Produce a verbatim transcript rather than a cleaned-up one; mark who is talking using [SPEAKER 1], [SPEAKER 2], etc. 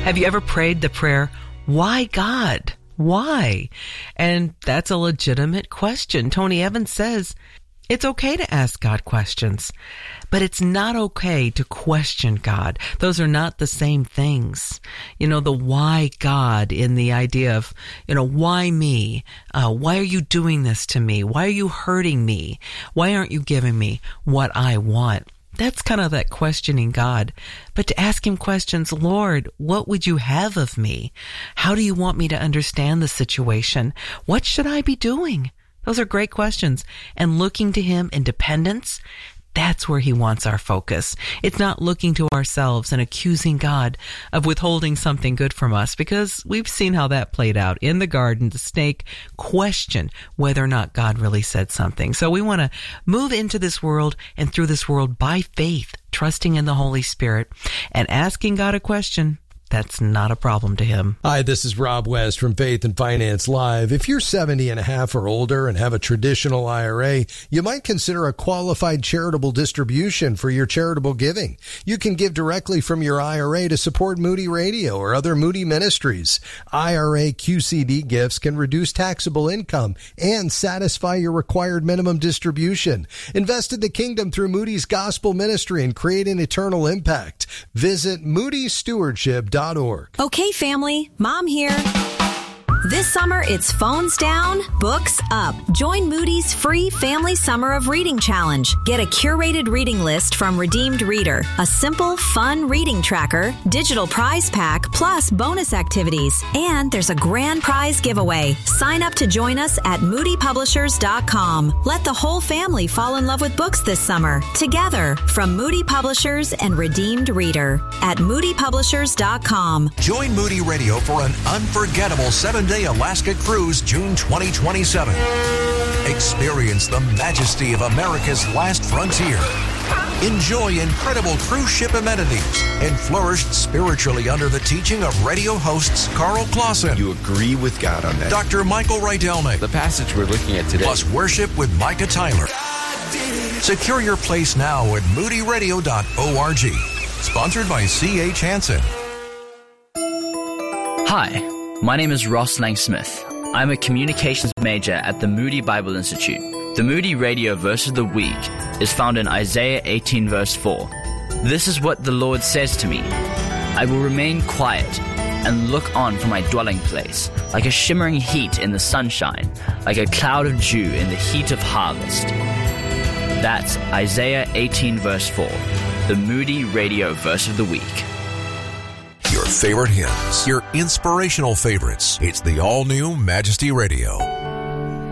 [SPEAKER 1] Have you ever prayed the prayer, why God? Why? And that's a legitimate question. Tony Evans says it's okay to ask God questions, but it's not okay to question God. Those are not the same things. You know, the why God in the idea of, you know, why me? Uh, why are you doing this to me? Why are you hurting me? Why aren't you giving me what I want? That's kind of that questioning God. But to ask him questions, Lord, what would you have of me? How do you want me to understand the situation? What should I be doing? Those are great questions. And looking to him in dependence, that's where he wants our focus. It's not looking to ourselves and accusing God of withholding something good from us, because we've seen how that played out in the garden. The snake questioned whether or not God really said something. So we want to move into this world and through this world by faith, trusting in the Holy Spirit and asking God a question. That's not a problem to him.
[SPEAKER 2] Hi, this is Rob West from Faith and Finance Live. If you're seventy and a half or older and have a traditional I R A, you might consider a qualified charitable distribution for your charitable giving. You can give directly from your I R A to support Moody Radio or other Moody ministries. I R A Q C D gifts can reduce taxable income and satisfy your required minimum distribution. Invest in the kingdom through Moody's Gospel Ministry and create an eternal impact. Visit moody stewardship dot org.
[SPEAKER 3] Okay, family, Mom here. This summer, it's phones down, books up. Join Moody's free Family Summer of Reading Challenge. Get a curated reading list from Redeemed Reader, a simple, fun reading tracker, digital prize pack, plus bonus activities. And there's a grand prize giveaway. Sign up to join us at moody publishers dot com. Let the whole family fall in love with books this summer. Together, from Moody Publishers and Redeemed Reader at moody publishers dot com.
[SPEAKER 4] Join Moody Radio for an unforgettable seven-day Alaska cruise June twenty twenty-seven. Experience the majesty of America's last frontier. Enjoy incredible cruise ship amenities and flourish spiritually under the teaching of radio hosts Carl Clausen.
[SPEAKER 5] You agree with God on that.
[SPEAKER 4] Doctor Michael Rydelnik.
[SPEAKER 5] The passage we're looking at today.
[SPEAKER 4] Plus worship with Micah Tyler. Secure your place now at moody radio dot org. Sponsored by C H Hansen.
[SPEAKER 6] Hi. My name is Ross Lang-Smith. I'm a communications major at the Moody Bible Institute. The Moody Radio Verse of the Week is found in Isaiah eighteen verse four. This is what the Lord says to me. I will remain quiet and look on from my dwelling place, like a shimmering heat in the sunshine, like a cloud of dew in the heat of harvest. That's Isaiah eighteen verse four, the Moody Radio Verse of the Week.
[SPEAKER 4] Your favorite hymns, your inspirational favorites. It's the all-new Majesty Radio.